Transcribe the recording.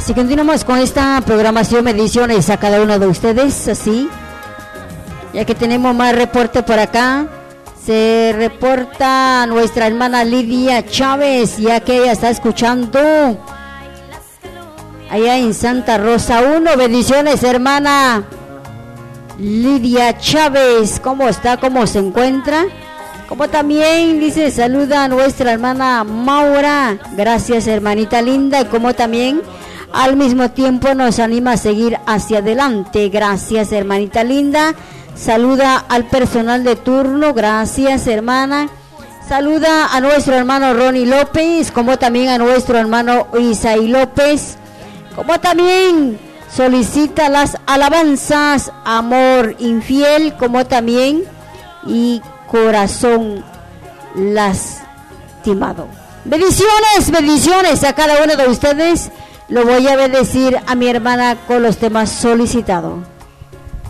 Así continuamos con esta programación, bendiciones a cada uno de ustedes, así. Ya que tenemos más reporte por acá. Se reporta nuestra hermana Lidia Chávez, ya que ella está escuchando allá en Santa Rosa 1. Bendiciones, hermana Lidia Chávez. ¿Cómo está? ¿Cómo se encuentra? Como también dice, saluda a nuestra hermana Maura. Gracias, hermanita linda. Y como también al mismo tiempo nos anima a seguir hacia adelante. Gracias, hermanita linda. Saluda al personal de turno. Gracias, hermana. Saluda a nuestro hermano Ronnie López, como también a nuestro hermano Isaí López. Como también solicita las alabanzas Amor Infiel, como también y Corazón Lastimado. Bendiciones, bendiciones a cada uno de ustedes. Lo voy a bendecir a mi hermana con los temas solicitados.